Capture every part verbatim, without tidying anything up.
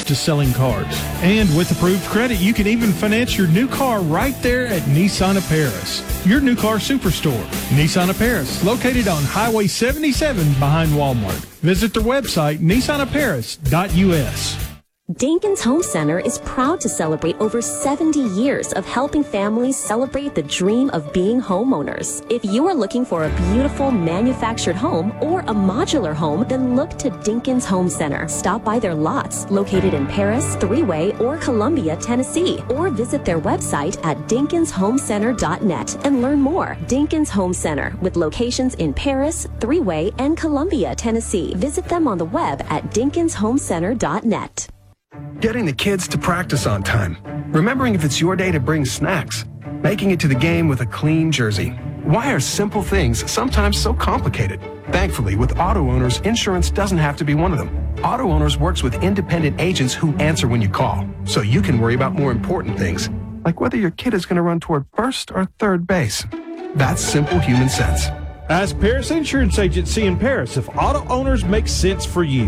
to selling cars. And with approved credit, you can even finance your new car right there at Nissan of Paris, your new car superstore. Nissan of Paris, located on Highway seventy-seven behind Walmart. Visit their website, nissan of paris dot u s. Dinkins Home Center is proud to celebrate over seventy years of helping families celebrate the dream of being homeowners. If you are looking for a beautiful manufactured home or a modular home, then look to Dinkins Home Center. Stop by their lots located in Paris, Three-Way, or Columbia, Tennessee, or visit their website at dinkins home center dot net and learn more. Dinkins Home Center, with locations in Paris, Three-Way, and Columbia, Tennessee. Visit them on the web at dinkins home center dot net. Getting the kids to practice on time. Remembering if it's your day to bring snacks. Making it to the game with a clean jersey. Why are simple things sometimes so complicated? Thankfully, with Auto Owners, insurance doesn't have to be one of them. Auto Owners works with independent agents who answer when you call, so you can worry about more important things, like whether your kid is going to run toward first or third base. That's simple human sense. Ask Paris Insurance Agency in Paris if Auto Owners makes sense for you.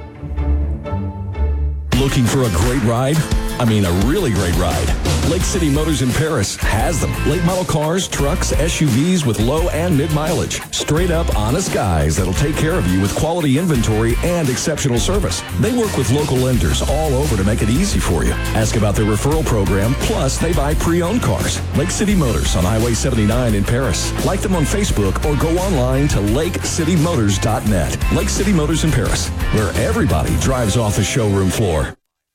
Looking for a great ride? I mean, a really great ride. Lake City Motors in Paris has them. Late model cars, trucks, S U Vs with low and mid mileage. Straight up honest guys that'll take care of you with quality inventory and exceptional service. They work with local lenders all over to make it easy for you. Ask about their referral program, plus they buy pre-owned cars. Lake City Motors on Highway seventy-nine in Paris. Like them on Facebook or go online to lake city motors dot net. Lake City Motors in Paris, where everybody drives off the showroom floor.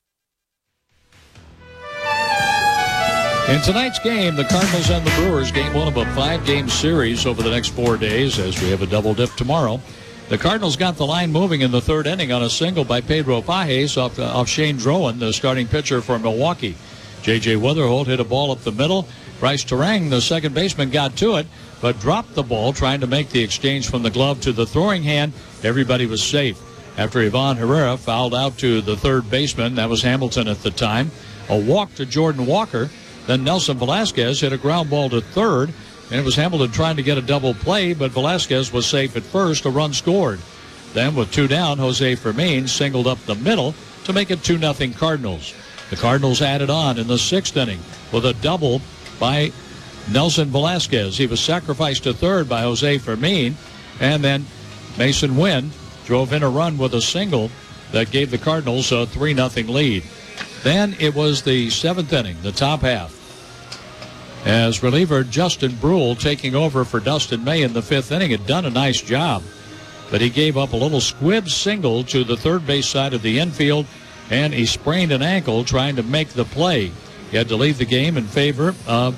In tonight's game, the Cardinals and the Brewers, game one of a five-game series over the next four days, as we have a double dip tomorrow. The Cardinals got the line moving in the third inning on a single by Pedro Pages off, uh, off Shane Drowan, the starting pitcher for Milwaukee. J J. Wetherholt hit a ball up the middle. Bryce Terang, the second baseman, got to it, but dropped the ball trying to make the exchange from the glove to the throwing hand. Everybody was safe. After Ivan Herrera fouled out to the third baseman, that was Hamilton at the time, a walk to Jordan Walker. Then Nelson Velasquez hit a ground ball to third, and it was Hamilton trying to get a double play, but Velasquez was safe at first. A run scored. Then with two down, Jose Fermin singled up the middle to make it two nothing Cardinals. The Cardinals added on in the sixth inning with a double by Nelson Velasquez. He was sacrificed to third by Jose Fermin, and then Mason Wynn drove in a run with a single that gave the Cardinals a three nothing lead. Then it was the seventh inning, the top half, as reliever Justin Brule, taking over for Dustin May in the fifth inning, had done a nice job. But he gave up a little squib single to the third base side of the infield, and he sprained an ankle trying to make the play. He had to leave the game in favor of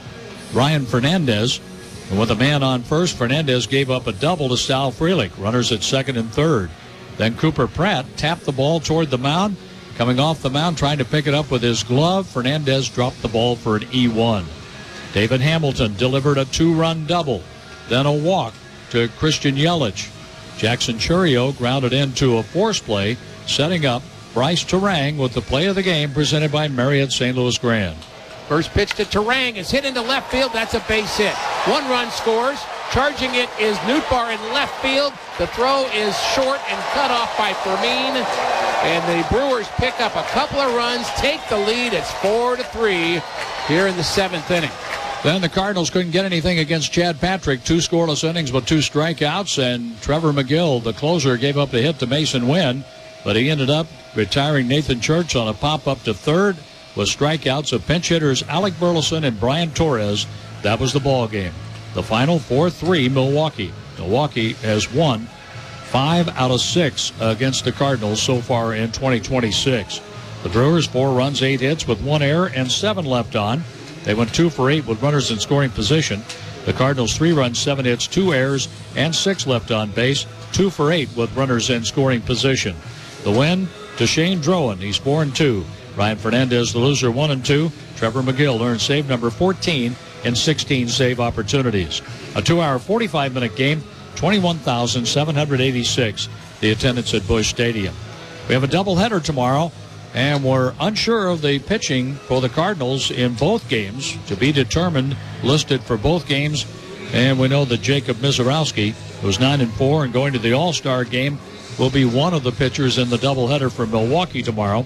Ryan Fernandez. And with a man on first, Fernandez gave up a double to Sal Frelick, runners at second and third. Then Cooper Pratt tapped the ball toward the mound. Coming off the mound, trying to pick it up with his glove, Fernandez dropped the ball for an E one. David Hamilton delivered a two-run double, then a walk to Christian Yelich. Jackson Churio grounded into a force play, setting up Bryce Terang with the play of the game presented by Marriott Saint Louis Grand. First pitch to Terang is hit into left field. That's a base hit. One run scores. Charging it is Nootbaar in left field. The throw is short and cut off by Fermin. And the Brewers pick up a couple of runs, take the lead. It's four to three here in the seventh inning. Then the Cardinals couldn't get anything against Chad Patrick. Two scoreless innings with two strikeouts. And Trevor McGill, the closer, gave up the hit to Mason Wynn. But he ended up retiring Nathan Church on a pop-up to third with strikeouts of pinch hitters Alec Burleson and Brian Torres. That was the ball game. The final four three Milwaukee. Milwaukee has won five out of six against the Cardinals so far in twenty twenty-six. The Brewers, four runs, eight hits with one error and seven left on. They went two for eight with runners in scoring position. The Cardinals, three runs, seven hits, two errors, and six left on base. Two for eight with runners in scoring position. The win to Shane Drowan. He's four and two. Ryan Fernandez, the loser, one and two. Trevor McGill earned save number fourteen in sixteen save opportunities. A two-hour, forty-five minute game, twenty-one thousand seven hundred eighty-six, the attendance at Busch Stadium. We have a doubleheader tomorrow, and we're unsure of the pitching for the Cardinals in both games, to be determined, listed for both games. And we know that Jacob Mizorowski, who's nine and four and going to the All-Star game, will be one of the pitchers in the doubleheader for Milwaukee tomorrow.